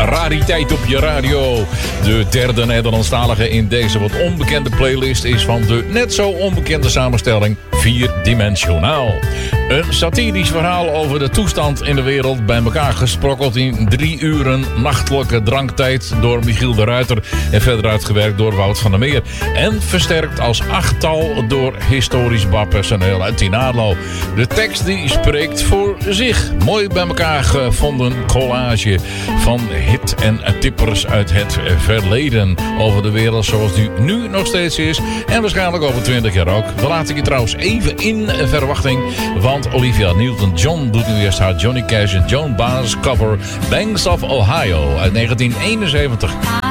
rariteit op je radio. De derde Nederlandstalige in deze wat onbekende playlist is van de net zo onbekende samenstelling Vierdimensionaal. Een satirisch verhaal over de toestand in de wereld, bij elkaar gesprokkeld in 3 uren nachtelijke dranktijd door Michiel de Ruiter en verder uitgewerkt door Wout van der Meer. En versterkt als 8-tal door historisch barpersoneel uit Tinalo. De tekst die spreekt voor zich. Mooi bij elkaar gevonden collage van hit en tippers uit het verleden over de wereld zoals die nu nog steeds is. En waarschijnlijk over 20 jaar ook. Dan laat ik je trouwens even in verwachting, want Olivia Newton-John doet nu eerst haar Johnny Cash en Joan Baez cover Banks of Ohio uit 1971.